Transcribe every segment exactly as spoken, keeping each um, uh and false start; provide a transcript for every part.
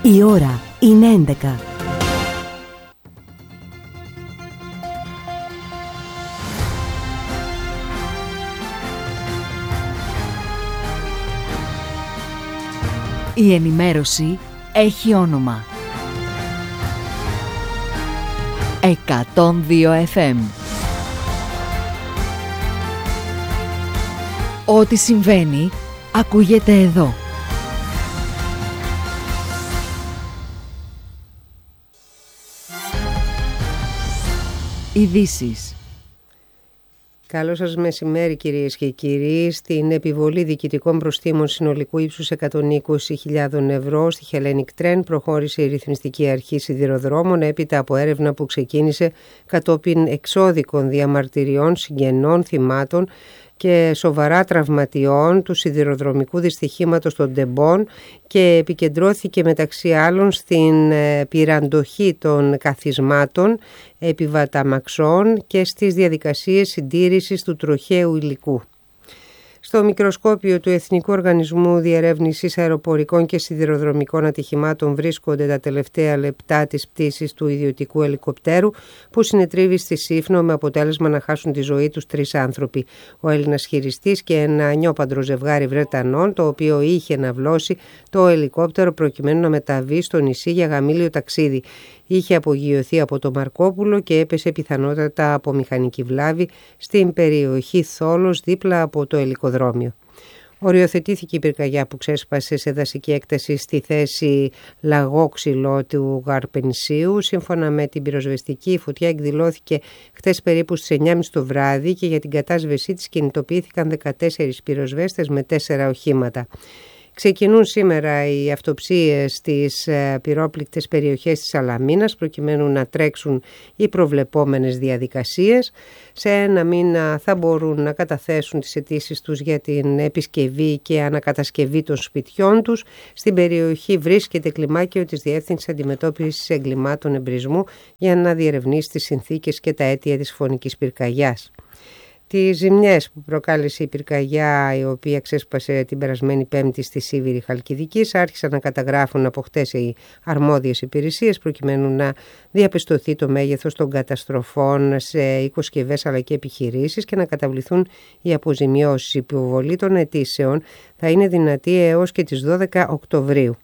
Η ώρα είναι έντεκα. Η ενημέρωση έχει όνομα. εκατόν δύο εφ εμ. Ό,τι συμβαίνει, ακούγεται εδώ. Ειδήσεις. Καλό σας μεσημέρι κυρίες και κύριοι. Στην επιβολή διοικητικών προστίμων συνολικού ύψους εκατόν είκοσι χιλιάδες ευρώ στη Hellenic Trend προχώρησε η Ρυθμιστική Αρχή Σιδηροδρόμων έπειτα από έρευνα που ξεκίνησε κατόπιν εξώδικων διαμαρτυριών συγγενών θυμάτων και σοβαρά τραυματιών του σιδηροδρομικού δυστυχήματος των Ντεμπών και επικεντρώθηκε μεταξύ άλλων στην πυραντοχή των καθισμάτων επιβαταμαξών και στις διαδικασίες συντήρησης του τροχαίου υλικού. Στο μικροσκόπιο του Εθνικού Οργανισμού Διερεύνησης Αεροπορικών και Σιδηροδρομικών Ατυχημάτων βρίσκονται τα τελευταία λεπτά της πτήσης του ιδιωτικού ελικοπτέρου που συνετρίβει στη Σύφνο με αποτέλεσμα να χάσουν τη ζωή τους τρεις άνθρωποι. Ο Έλληνας χειριστής και ένα νιόπαντρο ζευγάρι Βρετανών, το οποίο είχε ναυλώσει το ελικόπτερο προκειμένου να μεταβεί στο νησί για γαμήλιο ταξίδι. Είχε απογειωθεί από το Μαρκόπουλο και έπεσε πιθανότατα από μηχανική βλάβη στην περιοχή Θόλος δίπλα από το ελικοδρόμιο. Οριοθετήθηκε η πυρκαγιά που ξέσπασε σε δασική έκταση στη θέση Λαγόξυλο του Γαρπενσίου. Σύμφωνα με την πυροσβεστική, η φωτιά εκδηλώθηκε χτες περίπου στις εννιά και μισή το βράδυ και για την κατάσβεσή της κινητοποιήθηκαν δεκατέσσερις πυροσβέστες με τέσσερα οχήματα. Ξεκινούν σήμερα οι αυτοψίες στις πυρόπληκτες περιοχές της Σαλαμίνας προκειμένου να τρέξουν οι προβλεπόμενες διαδικασίες. Σε ένα μήνα θα μπορούν να καταθέσουν τις αιτήσεις τους για την επισκευή και ανακατασκευή των σπιτιών τους. Στην περιοχή βρίσκεται κλιμάκιο της Διεύθυνσης Αντιμετώπισης Εγκλημάτων Εμπρισμού για να διερευνήσει τις συνθήκες και τα αίτια της φωνικής πυρκαγιάς. Τις ζημιές που προκάλεσε η πυρκαγιά, η οποία ξέσπασε την περασμένη Πέμπτη στη Σίβηρη Χαλκιδικής, άρχισαν να καταγράφουν από χτες οι αρμόδιες υπηρεσίες προκειμένου να διαπιστωθεί το μέγεθος των καταστροφών σε οικοσκευές αλλά και επιχειρήσεις και να καταβληθούν οι αποζημιώσεις. Η υποβολή των αιτήσεων θα είναι δυνατή έως και τις δώδεκα Οκτωβρίου.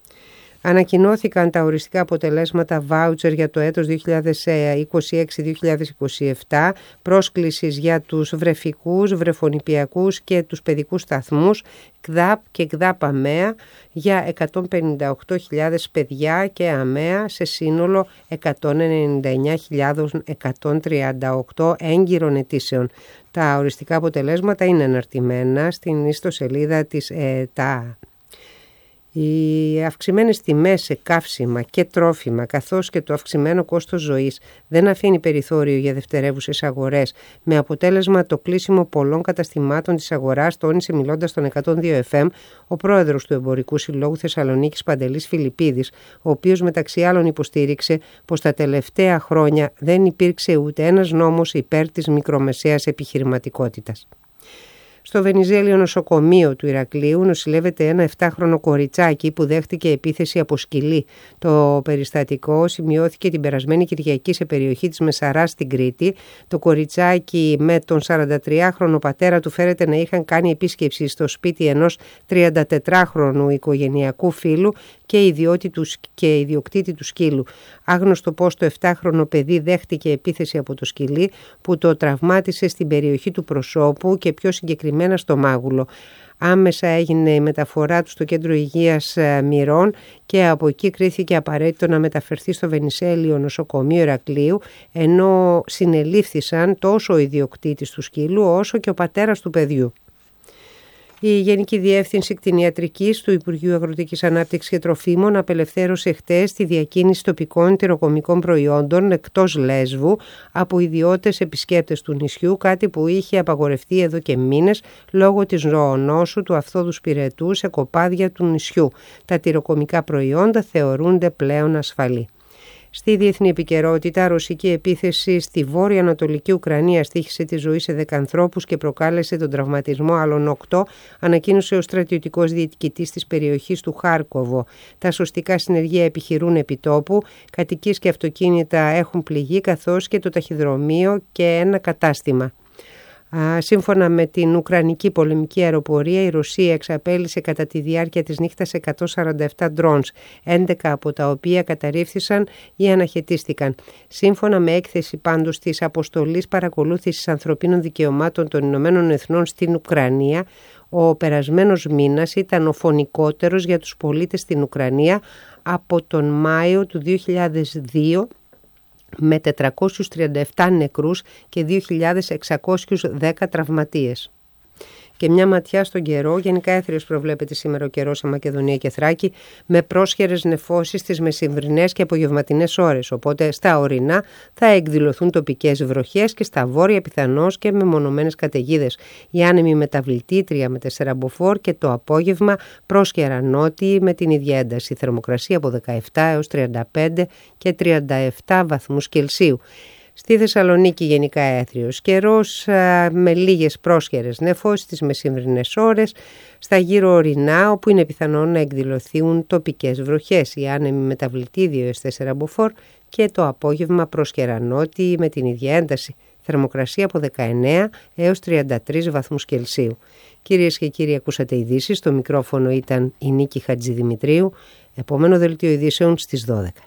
Ανακοινώθηκαν τα οριστικά αποτελέσματα βάουτσερ για το έτος δύο χιλιάδες είκοσι έξι δύο χιλιάδες είκοσι επτά, πρόσκλησης για τους βρεφικούς, βρεφονηπιακούς και τους παιδικούς σταθμούς, ΚΔΑΠ και ΚΔΑΠ ΑΜΕΑ για εκατόν πενήντα οκτώ χιλιάδες παιδιά και ΑΜΕΑ σε σύνολο εκατόν ενενήντα εννιά χιλιάδες εκατόν τριάντα οκτώ έγκυρων αιτήσεων. Τα οριστικά αποτελέσματα είναι αναρτημένα στην ιστοσελίδα της ΕΤΑ. Οι αυξημένες τιμές σε καύσιμα και τρόφιμα καθώς και το αυξημένο κόστος ζωής δεν αφήνει περιθώριο για δευτερεύουσες αγορές, με αποτέλεσμα το κλείσιμο πολλών καταστημάτων της αγοράς, τόνισε μιλώντας στον εκατόν δύο εφ εμ ο πρόεδρος του Εμπορικού Συλλόγου Θεσσαλονίκης Παντελής Φιλιππίδης, ο οποίος μεταξύ άλλων υποστήριξε πως τα τελευταία χρόνια δεν υπήρξε ούτε ένας νόμος υπέρ της μικρομεσαίας επιχειρηματικότητας. Στο Βενιζέλιο νοσοκομείο του Ηρακλείου νοσηλεύεται ένα επτάχρονο κοριτσάκι που δέχτηκε επίθεση από σκυλί. Το περιστατικό σημειώθηκε την περασμένη Κυριακή σε περιοχή της Μεσαράς στην Κρήτη. Το κοριτσάκι με τον σαραντατριάχρονο πατέρα του φέρεται να είχαν κάνει επίσκεψη στο σπίτι ενός τριαντατετράχρονου οικογενειακού φίλου και, και ιδιοκτήτη του σκύλου. Άγνωστο πως το επτάχρονο παιδί δέχτηκε επίθεση από το σκυλί που το τραυμάτισε στην περιοχή του προσώπου και πιο συγκεκριμένα στο μάγουλο. Άμεσα έγινε η μεταφορά του στο Κέντρο Υγείας Μυρών και από εκεί κρίθηκε απαραίτητο να μεταφερθεί στο Βενιζέλιο νοσοκομείο Ηρακλείου, ενώ συνελήφθησαν τόσο ο ιδιοκτήτης του σκύλου όσο και ο πατέρας του παιδιού. Η Γενική Διεύθυνση Κτηνιατρικής του Υπουργείου Αγροτικής Ανάπτυξης και Τροφίμων απελευθέρωσε χτες τη διακίνηση τοπικών τυροκομικών προϊόντων εκτός Λέσβου από ιδιώτες επισκέπτες του νησιού, κάτι που είχε απαγορευτεί εδώ και μήνες λόγω της ζωονόσου του αφθόδου σπυρετού σε κοπάδια του νησιού. Τα τυροκομικά προϊόντα θεωρούνται πλέον ασφαλή. Στη διεθνή επικαιρότητα, ρωσική επίθεση στη βόρεια-ανατολική Ουκρανία στοίχησε τη ζωή σε δέκα ανθρώπους και προκάλεσε τον τραυματισμό άλλων οκτώ, ανακοίνωσε ο στρατιωτικός διοικητής της περιοχής του Χάρκοβο. Τα σωστικά συνεργεία επιχειρούν επιτόπου, κατοικίες και αυτοκίνητα έχουν πληγεί, καθώς και το ταχυδρομείο και ένα κατάστημα. Σύμφωνα με την Ουκρανική πολεμική αεροπορία, η Ρωσία εξαπέλυσε κατά τη διάρκεια της νύχτας εκατόν σαράντα επτά ντρόντς, έντεκα από τα οποία καταρρίφθησαν ή αναχαιτίστηκαν. Σύμφωνα με έκθεση πάντως της Αποστολής Παρακολούθησης Ανθρωπίνων Δικαιωμάτων των Ηνωμένων Εθνών στην Ουκρανία, ο περασμένος μήνας ήταν ο φωνικότερος για τους πολίτες στην Ουκρανία από τον Μάιο του δύο χιλιάδες δύο, με τετρακόσιους τριάντα επτά νεκρούς και δύο χιλιάδες εξακόσιους δέκα τραυματίες. Και μια ματιά στον καιρό. Γενικά έθριος προβλέπεται σήμερα ο καιρός σε Μακεδονία και Θράκη, με πρόσχερες νεφώσεις στις μεσημβρινές και απογευματινές ώρες. Οπότε στα ορεινά θα εκδηλωθούν τοπικές βροχές και στα βόρεια πιθανώς και μεμονωμένες καταιγίδες. Οι άνεμοι μεταβλητοί τρία με τέσσερα μποφόρ και το απόγευμα πρόσχερα νότιοι με την ίδια ένταση. Θερμοκρασία από δεκαεπτά έως τριάντα πέντε και τριάντα επτά βαθμούς Κελσίου. Στη Θεσσαλονίκη γενικά έθριος καιρός με λίγες πρόσχερες νεφώσεις στις μεσημβρινές ώρες, στα γύρω ορεινά όπου είναι πιθανόν να εκδηλωθούν τοπικές βροχές. Οι άνεμοι μεταβλητοί δύο έως τέσσερα μποφόρ και το απόγευμα πρόσχερα νότιοι με την ίδια ένταση. Θερμοκρασία από δεκαεννέα έως τριάντα τρεις βαθμούς Κελσίου. Κυρίες και κύριοι, ακούσατε ειδήσεις. Στο μικρόφωνο ήταν η Νίκη Χατζηδημητρίου. Επόμενο δελτίο ειδήσεων στις δώδεκα.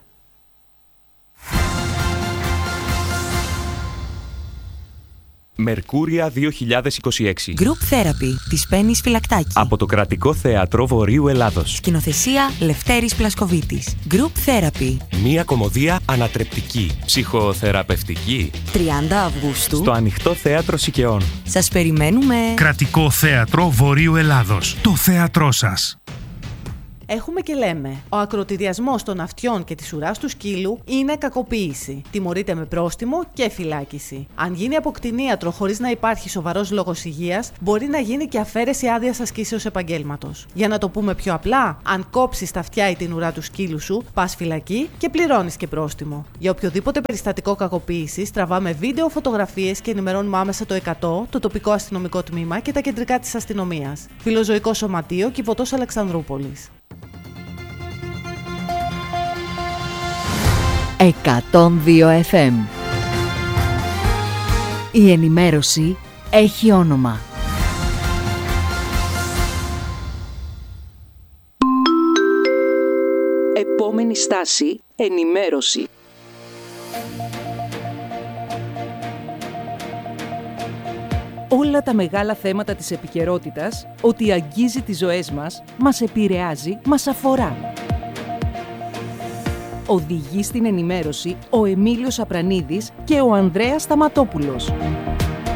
Μερκούρια δύο χιλιάδες είκοσι έξι. Group Therapy της Πέννης Φυλακτάκη. Από το Κρατικό Θέατρο Βορείου Ελλάδος. Σκηνοθεσία Λευτέρης Πλασκοβίτης. Group Therapy. Μία κωμωδία ανατρεπτική, ψυχοθεραπευτική. τριάντα Αυγούστου. Στο Ανοιχτό Θέατρο Σικαιών. Σας περιμένουμε. Κρατικό Θέατρο Βορείου Ελλάδος. Το θέατρό σας. Έχουμε και λέμε. Ο ακροτηριασμός των αυτιών και της ουράς του σκύλου είναι κακοποίηση. Τιμωρείται με πρόστιμο και φυλάκιση. Αν γίνει από κτηνίατρο χωρίς να υπάρχει σοβαρός λόγος υγείας, μπορεί να γίνει και αφαίρεση άδειας ασκήσεως επαγγέλματος. Για να το πούμε πιο απλά, αν κόψεις τα αυτιά ή την ουρά του σκύλου σου, πας φυλακή και πληρώνεις και πρόστιμο. Για οποιοδήποτε περιστατικό κακοποίησης, τραβάμε βίντεο, φωτογραφίες και ενημερώνουμε άμεσα το εκατό, το τοπικό αστυνομικό τμήμα και τα κεντρικά της αστυνομίας. Φιλοζωικό Σωματείο, Κιβωτός Αλεξανδρούπολης. εκατόν δύο εφ εμ. Η ενημέρωση έχει όνομα. Επόμενη στάση, ενημέρωση. Όλα τα μεγάλα θέματα της επικαιρότητας, ότι αγγίζει τις ζωές μας, μας επηρεάζει, μας αφορά. Οδηγεί στην ενημέρωση ο Εμίλιος Απρανίδης και ο Ανδρέας Σταματόπουλος.